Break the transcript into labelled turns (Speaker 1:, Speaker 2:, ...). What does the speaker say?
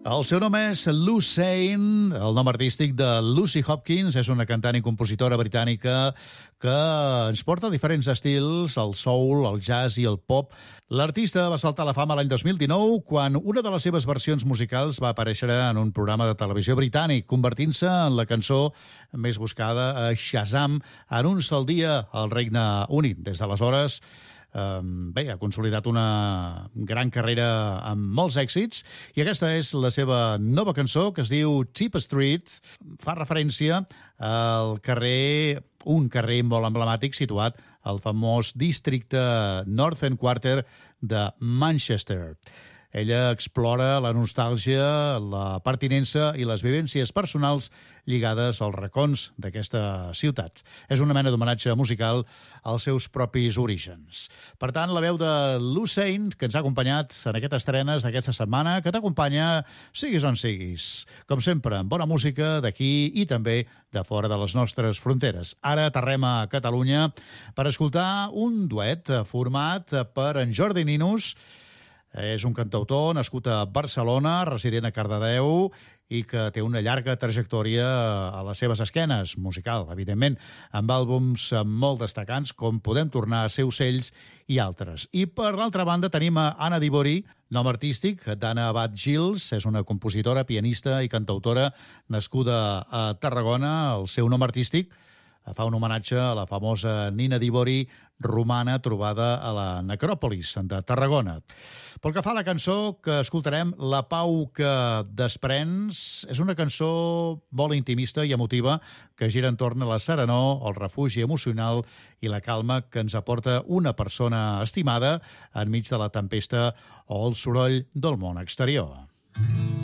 Speaker 1: El seu nom és Lucene, el nom artístic de Lucy Hopkins. És una cantant i compositora britànica que ens porta diferents estils, el soul, el jazz i el pop. L'artista va saltar a la fama l'any 2019 quan una de les seves versions musicals va aparèixer en un programa de televisió britànic, convertint-se en la cançó més buscada a Shazam en un sol dia al Regne Unit. Des d'aleshores, ha consolidat una gran carrera amb molts èxits i aquesta és la seva nova cançó que es diu Cheap Street. Fa referència al carrer, un carrer molt emblemàtic situat al famós districte North End Quarter de Manchester. Ella explora la nostàlgia, la pertinença i les vivències personals lligades als racons d'aquesta ciutat. És una mena d'homenatge musical als seus propis orígens. Per tant, la veu de Lucene, que ens ha acompanyat en aquestes estrenes d'aquesta setmana, que t'acompanya siguis on siguis. Com sempre, amb bona música d'aquí i també de fora de les nostres fronteres. Ara aterrem a Catalunya per escoltar un duet format per en Jordi Ninus. És un cantautor nascut a Barcelona, resident a Cardedeu i que té una llarga trajectòria a les seves esquenes, musical, evidentment, amb àlbums molt destacants com Podem tornar a ser ocells i altres. I per l'altra banda tenim a Anna Dibori, nom artístic d'Anna Abad Gils. És una compositora, pianista i cantautora nascuda a Tarragona. El seu nom artístic fa un homenatge a la famosa Nina Dibori, romana trobada a la necròpolis de Tarragona. Pel que fa a la cançó que escoltarem, La pau que desprens, és una cançó molt intimista i emotiva que gira entorn a la serenor, el refugi emocional i la calma que ens aporta una persona estimada enmig de la tempesta o el soroll del món exterior.